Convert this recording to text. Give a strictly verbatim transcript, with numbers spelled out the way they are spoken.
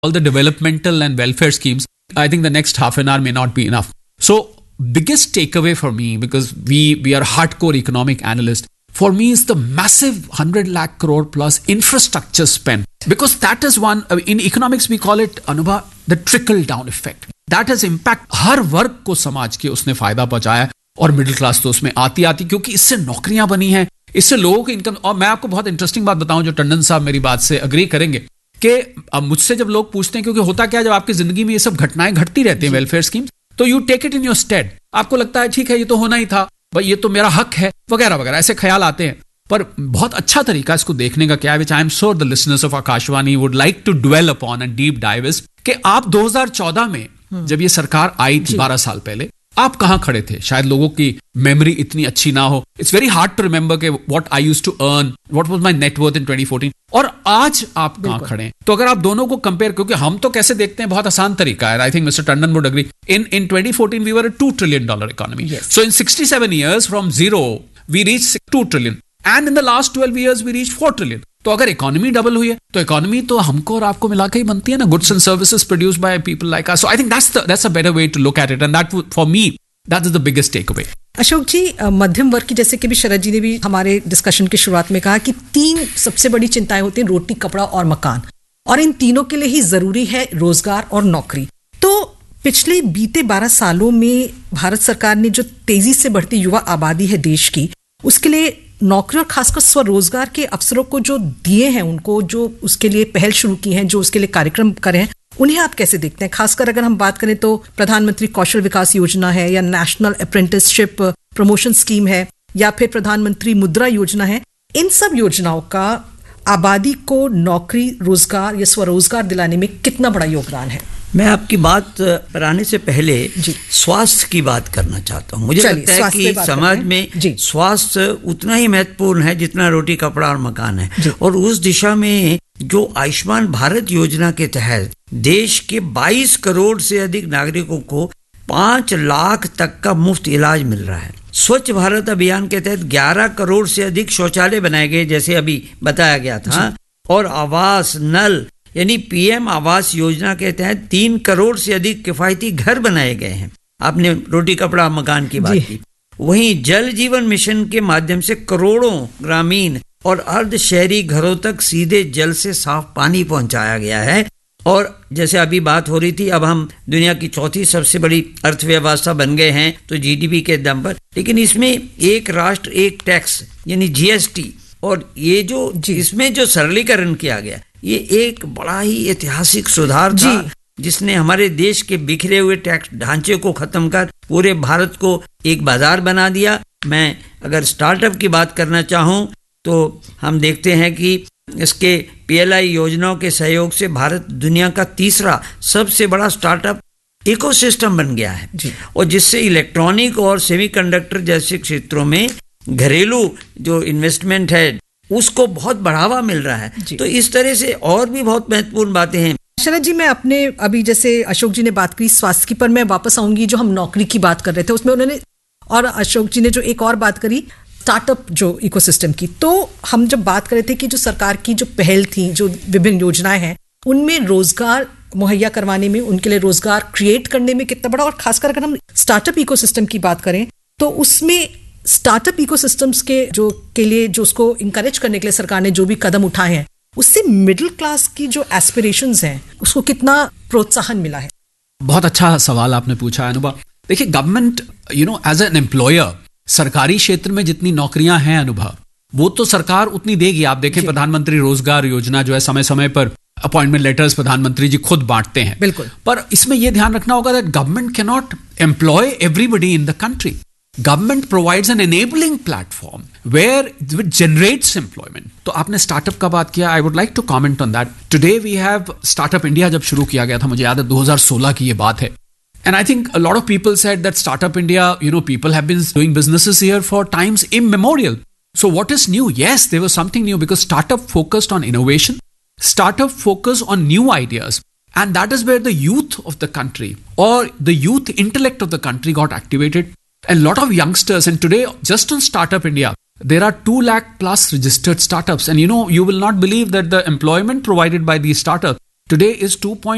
all the developmental and welfare schemes, I think the next half an hour may not be enough. So, biggest takeaway for me, because we we are hardcore economic analysts, for me is the massive one hundred lakh crore plus infrastructure spend. Because that is one, in economics we call it, Anubha, the trickle down effect. That has impact हर वर्ग को समाज के उसने फायदा पहुंचाया, और middle class तो उसमें आती आती, क्योंकि इससे नौकरियां बनी हैं, इससे लोगों की इनकम। और मैं आपको बहुत इंटरेस्टिंग बात बताऊं, जो टंडन साहब मेरी बात से अग्री करेंगे, कि अब मुझसे जब लोग पूछते हैं, क्योंकि होता क्या, जब आपकी जिंदगी में ये सब घटनाएं घटती रहती हैं, वेलफेयर स्कीम्स, तो you take it in your state. आपको लगता है ठीक है, ये तो होना ही था भाई, ये तो मेरा हक है, वगैरह वगैरह, ऐसे ख्याल आते हैं। पर बहुत अच्छा तरीका इसको देखने का क्या है, विच I am sure the listeners of Akashvani would like to dwell upon and deep dive is, कि आप दो हज़ार चौदह में जब ये सरकार आई थी, बारह साल पहले, आप कहां खड़े थे? शायद लोगों की मेमोरी इतनी अच्छी ना हो। It's very hard to remember के what I used to earn, what was my net worth in twenty fourteen, और आज आप कहां खड़े हैं। तो अगर आप दोनों को कंपेयर, क्योंकि हम तो कैसे देखते हैं, बहुत आसान तरीका है, I think mister Tandon would agree, in in twenty fourteen we were a two trillion dollar economy, so in sixty seven years from zero we reach two trillion, and in the last twelve years we reach four trillion. तो अगर economy double हुई है, तो economy तो हमको और आपको मिला के ही बनती है ना, goods and services produced by people like us. So I think that's the that's a better way to look at it, and that for me that is the biggest take away. Ashok जी, मध्यम वर्ग की, जैसे कि भी शरद जी ने भी हमारे discussion की शुरुआत में कहा, कि तीन सबसे बड़ी चिंताएं होती हैं, रोटी, कपड़ा और मकान, और इन तीनों के लिए ही जरूरी है रोजगार और नौकरी। तो पिछले बीते बारह सालों में भारत सरकार ने जो तेजी से बढ़ती युवा आबादी है देश की, उसके लिए नौकरी और खासकर स्वरोजगार के अवसरों को जो दिए हैं, उनको जो उसके लिए पहल शुरू की है, जो उसके लिए कार्यक्रम करे हैं, उन्हें आप कैसे देखते हैं? खासकर अगर हम बात करें तो प्रधानमंत्री कौशल विकास योजना है, या नेशनल अप्रेंटिसशिप प्रमोशन स्कीम है, या फिर प्रधानमंत्री मुद्रा योजना है। इन सब योजनाओं का आबादी को नौकरी, रोजगार या स्वरोजगार दिलाने में कितना बड़ा योगदान है? मैं आपकी बात पर आने से पहले स्वास्थ्य की बात करना चाहता हूँ। मुझे लगता है कि समाज में स्वास्थ्य उतना ही महत्वपूर्ण है जितना रोटी, कपड़ा और मकान है, और उस दिशा में जो आयुष्मान भारत योजना के तहत देश के बाईस करोड़ से अधिक नागरिकों को पांच लाख तक का मुफ्त इलाज मिल रहा है। स्वच्छ भारत अभियान के तहत ग्यारह करोड़ से अधिक शौचालय बनाए गए, जैसे अभी बताया गया था, और आवास नल यानी पीएम आवास योजना के तहत तीन करोड़ से अधिक किफायती घर बनाए गए हैं। आपने रोटी, कपड़ा, मकान की बात की। वहीं जल जीवन मिशन के माध्यम से करोड़ों ग्रामीण और अर्ध शहरी घरों तक सीधे जल से साफ पानी पहुंचाया गया है। और जैसे अभी बात हो रही थी, अब हम दुनिया की चौथी सबसे बड़ी अर्थव्यवस्था बन गए हैं, तो जीडीपी के दम पर। लेकिन इसमें एक राष्ट्र एक टैक्स यानी जीएसटी, और ये जो इसमें जो सरलीकरण किया गया, ये एक बड़ा ही ऐतिहासिक सुधार था, जिसने हमारे देश के बिखरे हुए टैक्स ढांचे को खत्म कर पूरे भारत को एक बाजार बना दिया। मैं अगर स्टार्टअप की बात करना चाहूं, तो हम देखते हैं कि इसके पीएलआई योजनाओं के सहयोग से भारत दुनिया का तीसरा सबसे बड़ा स्टार्टअप इकोसिस्टम बन गया है, और जिससे इलेक्ट्रॉनिक और सेमीकंडक्टर जैसे क्षेत्रों में घरेलू जो इन्वेस्टमेंट है उसको बहुत बढ़ावा मिल रहा है। तो इस तरह से और भी बहुत महत्वपूर्ण बातें हैं। शरद जी, मैं अपने अभी जैसे अशोक जी ने बात की स्वास्थ्य की, पर मैं वापस आऊंगी, जो हम नौकरी की बात कर रहे थे उसमें उन्होंने, और अशोक जी ने जो एक और बात करी स्टार्टअप जो इकोसिस्टम की, तो हम जब बात कर रहे थे कि जो सरकार की जो पहल थी, जो विभिन्न योजनाएं हैं, उनमें रोजगार मुहैया करवाने में, उनके लिए रोजगार क्रिएट करने में कितना बड़ा, और खासकर अगर हम स्टार्टअप इकोसिस्टम की बात करें तो उसमें स्टार्टअप इकोसिस्टम्स के जो के लिए जो उसको इंकरेज करने के लिए सरकार ने जो भी कदम उठाए हैं, उससे मिडिल क्लास की जो एस्पिरेशंस हैं उसको कितना प्रोत्साहन मिला है? बहुत अच्छा सवाल आपने पूछा है अनुभव। देखिए, government you know as an employer, सरकारी क्षेत्र में जितनी नौकरियां हैं अनुभव, वो तो सरकार उतनी देगी। आप देखें, प्रधानमंत्री रोजगार योजना जो है, समय समय पर अपॉइंटमेंट लेटर्स प्रधानमंत्री जी खुद बांटते हैं। बिल्कुल। पर इसमें यह ध्यान रखना होगा that government can not employ everybody in the country. Government provides an enabling platform where it generates employment. तो आपने स्टार्टअप का बात किया, I would like to comment on that. Today we have Startup India जब शुरू किया गया था, मुझे याद है दो हज़ार सोलह की ये बात है. And I think a lot of people said that Startup India, you know, people have been doing businesses here for times immemorial. So what is new? Yes, there was something new because startup focused on innovation. Startup focused on new ideas. And that is where the youth of the country or the youth intellect of the country got activated. A lot of youngsters, and today just on Startup India, there are two lakh plus registered startups. And you know, you will not believe that the employment provided by these startups today is two point